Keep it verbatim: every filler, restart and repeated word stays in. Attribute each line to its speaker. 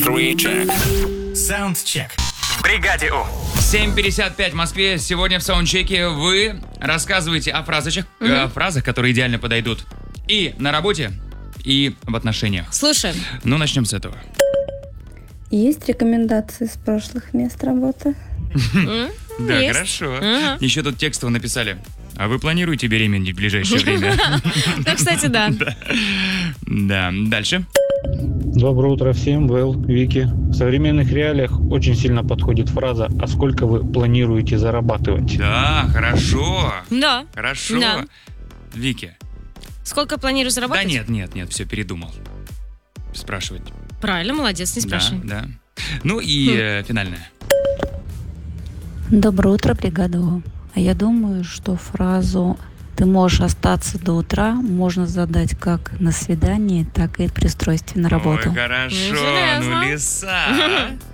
Speaker 1: Three check.
Speaker 2: Саундчек.
Speaker 3: В бригаде У.
Speaker 4: семь пятьдесят пять в Москве. Сегодня в саундчеке вы рассказываете о фразочках,
Speaker 5: Мгм.
Speaker 4: о фразах, которые идеально подойдут и на работе, и в отношениях.
Speaker 5: Слушаем.
Speaker 4: Ну, начнем с этого.
Speaker 6: Есть рекомендации с прошлых мест работы?
Speaker 5: М,
Speaker 4: Да,
Speaker 5: есть.
Speaker 4: хорошо.
Speaker 5: Ага.
Speaker 4: Еще тут текстово написали. А вы планируете беременеть в ближайшее время?
Speaker 5: Ну, кстати, да.
Speaker 4: Да. Дальше.
Speaker 7: Доброе утро всем, Вэл, Вики. В современных реалиях очень сильно подходит фраза «А сколько вы планируете зарабатывать?»
Speaker 4: Да, хорошо.
Speaker 5: Да.
Speaker 4: Хорошо.
Speaker 5: Да.
Speaker 4: Вики.
Speaker 5: Сколько планирую заработать?
Speaker 4: Да нет, нет, нет, все, передумал. Спрашивать.
Speaker 5: Правильно, молодец, не спрашивай.
Speaker 4: Да, да. Ну и э, финальное.
Speaker 8: Доброе утро, бригада У. А я думаю, что фразу «ты можешь остаться до утра» можно задать как на свидании, так и при устройстве на работу.
Speaker 4: Ой, хорошо.
Speaker 5: Железно.
Speaker 4: Ну, лиса.